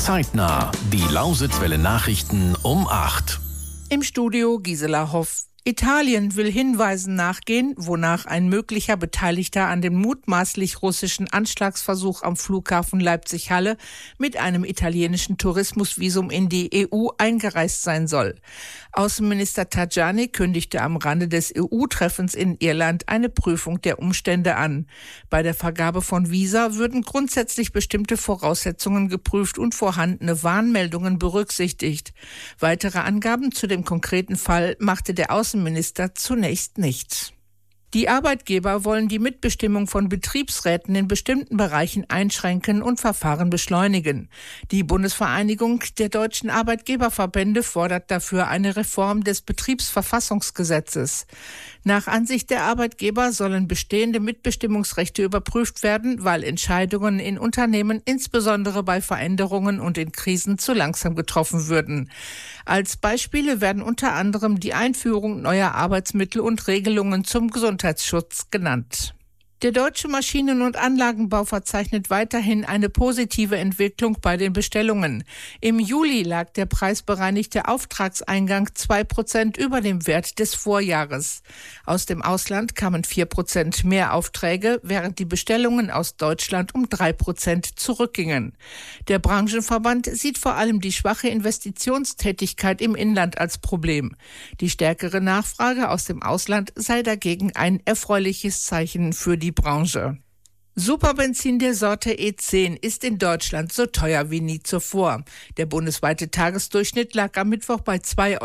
Zeitnah. Die Lausitzwelle Nachrichten um 8. Im Studio Gisela Hoff. Italien will Hinweisen nachgehen, wonach ein möglicher Beteiligter an dem mutmaßlich russischen Anschlagsversuch am Flughafen Leipzig-Halle mit einem italienischen Tourismusvisum in die EU eingereist sein soll. Außenminister Tajani kündigte am Rande des EU-Treffens in Irland eine Prüfung der Umstände an. Bei der Vergabe von Visa würden grundsätzlich bestimmte Voraussetzungen geprüft und vorhandene Warnmeldungen berücksichtigt. Weitere Angaben zu dem konkreten Fall machte der Außenminister zunächst nicht. Die Arbeitgeber wollen die Mitbestimmung von Betriebsräten in bestimmten Bereichen einschränken und Verfahren beschleunigen. Die Bundesvereinigung der deutschen Arbeitgeberverbände fordert dafür eine Reform des Betriebsverfassungsgesetzes. Nach Ansicht der Arbeitgeber sollen bestehende Mitbestimmungsrechte überprüft werden, weil Entscheidungen in Unternehmen insbesondere bei Veränderungen und in Krisen zu langsam getroffen würden. Als Beispiele werden unter anderem die Einführung neuer Arbeitsmittel und Regelungen zum Gesundheitsschutz genannt. Der deutsche Maschinen- und Anlagenbau verzeichnet weiterhin eine positive Entwicklung bei den Bestellungen. Im Juli lag der preisbereinigte Auftragseingang 2% über dem Wert des Vorjahres. Aus dem Ausland kamen 4% mehr Aufträge, während die Bestellungen aus Deutschland um 3% zurückgingen. Der Branchenverband sieht vor allem die schwache Investitionstätigkeit im Inland als Problem. Die stärkere Nachfrage aus dem Ausland sei dagegen ein erfreuliches Zeichen für die Branche. Superbenzin der Sorte E10 ist in Deutschland so teuer wie nie zuvor. Der bundesweite Tagesdurchschnitt lag am Mittwoch bei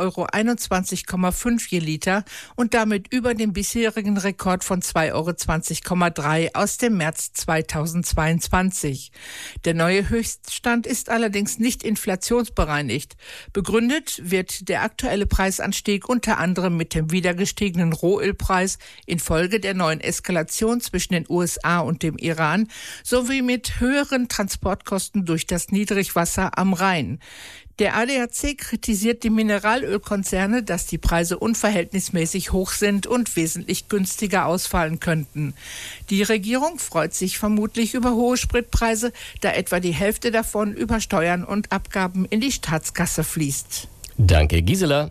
2,21,5 € je Liter und damit über dem bisherigen Rekord von 2,20,3 € aus dem März 2022. Der neue Höchststand ist allerdings nicht inflationsbereinigt. Begründet wird der aktuelle Preisanstieg unter anderem mit dem wieder gestiegenen Rohölpreis infolge der neuen Eskalation zwischen den USA und dem Iran sowie mit höheren Transportkosten durch das Niedrigwasser am Rhein. Der ADAC kritisiert die Mineralölkonzerne, dass die Preise unverhältnismäßig hoch sind und wesentlich günstiger ausfallen könnten. Die Regierung freut sich vermutlich über hohe Spritpreise, da etwa die Hälfte davon über Steuern und Abgaben in die Staatskasse fließt. Danke, Gisela.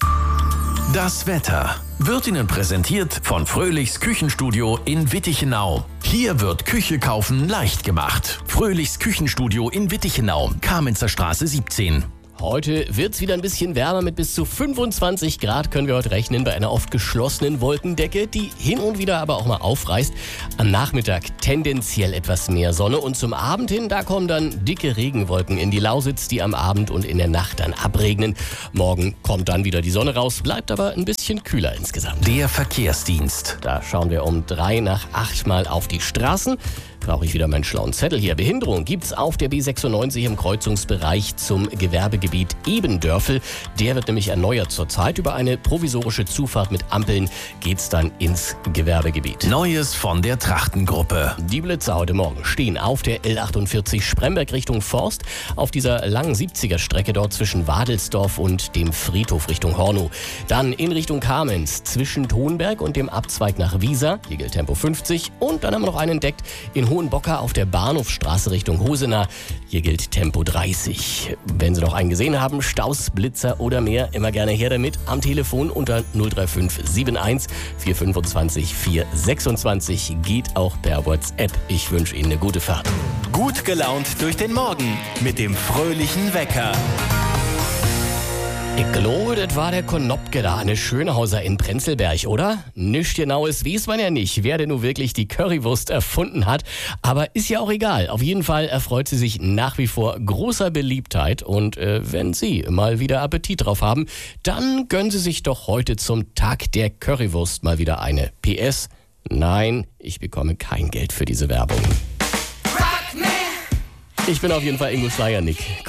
Das Wetter wird Ihnen präsentiert von Fröhlichs Küchenstudio in Wittichenau. Hier wird Küche kaufen leicht gemacht. Fröhlichs Küchenstudio in Wittichenau, Kamenzer Straße 17. Heute wird's wieder ein bisschen wärmer. Mit bis zu 25 Grad können wir heute rechnen bei einer oft geschlossenen Wolkendecke, die hin und wieder aber auch mal aufreißt. Am Nachmittag tendenziell etwas mehr Sonne und zum Abend hin, da kommen dann dicke Regenwolken in die Lausitz, die am Abend und in der Nacht dann abregnen. Morgen kommt dann wieder die Sonne raus, bleibt aber ein bisschen kühler insgesamt. Der Verkehrsdienst. Da schauen wir um 7:55 mal auf die Straßen. Brauche ich wieder meinen schlauen Zettel hier. Behinderung gibt's auf der B96 im Kreuzungsbereich zum Gewerbegebiet Ebendörfel. Der wird nämlich erneuert zurzeit. Über eine provisorische Zufahrt mit Ampeln geht's dann ins Gewerbegebiet. Neues von der Trachtengruppe. Die Blitzer heute Morgen stehen auf der L48 Spremberg Richtung Forst. Auf dieser langen 70er-Strecke dort zwischen Wadelsdorf und dem Friedhof Richtung Hornow. Dann in Richtung Kamenz zwischen Thonberg und dem Abzweig nach Wiesa. Hier gilt Tempo 50. Und dann haben wir noch einen entdeckt in Hohenbocker auf der Bahnhofstraße Richtung Hosenah. Hier gilt Tempo 30. Wenn Sie noch einen gesehen haben, Staus, Blitzer oder mehr, immer gerne her damit. Am Telefon unter 03571 425 426. Geht auch per WhatsApp. Ich wünsche Ihnen eine gute Fahrt. Gut gelaunt durch den Morgen mit dem fröhlichen Wecker. Ich glaube, das war der Konopke da, eine Schönhauser in Prenzlberg, oder? Nichts Genaues weiß man ja nicht, wer denn nun wirklich die Currywurst erfunden hat. Aber ist ja auch egal. Auf jeden Fall erfreut sie sich nach wie vor großer Beliebtheit. Und wenn Sie mal wieder Appetit drauf haben, dann gönnen Sie sich doch heute zum Tag der Currywurst mal wieder eine. PS: Nein, ich bekomme kein Geld für diese Werbung. Ich bin auf jeden Fall Ingo Schleiernick.